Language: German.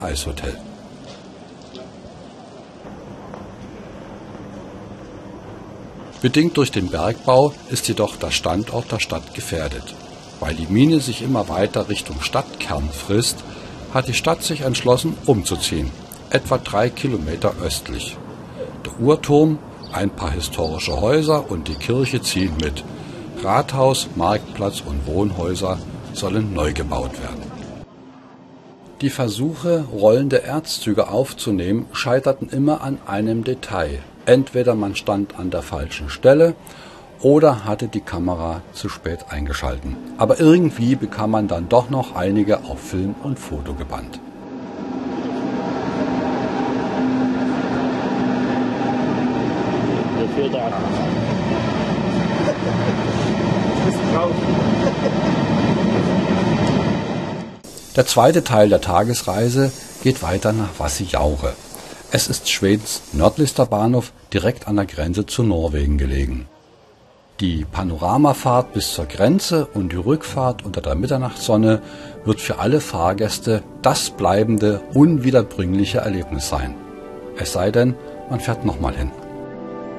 Eishotel. Bedingt durch den Bergbau ist jedoch der Standort der Stadt gefährdet. Weil die Mine sich immer weiter Richtung Stadtkern frisst, hat die Stadt sich entschlossen, umzuziehen, etwa 3 Kilometer östlich. Der Uhrturm, ein paar historische Häuser und die Kirche ziehen mit. Rathaus, Marktplatz und Wohnhäuser sollen neu gebaut werden. Die Versuche, rollende Erzzüge aufzunehmen, scheiterten immer an einem Detail. Entweder man stand an der falschen Stelle oder hatte die Kamera zu spät eingeschalten. Aber irgendwie bekam man dann doch noch einige auf Film und Foto gebannt. Der zweite Teil der Tagesreise geht weiter nach Vassijaure. Es ist Schwedens nördlichster Bahnhof, direkt an der Grenze zu Norwegen gelegen. Die Panoramafahrt bis zur Grenze und die Rückfahrt unter der Mitternachtssonne wird für alle Fahrgäste das bleibende, unwiederbringliche Erlebnis sein. Es sei denn, man fährt nochmal hin.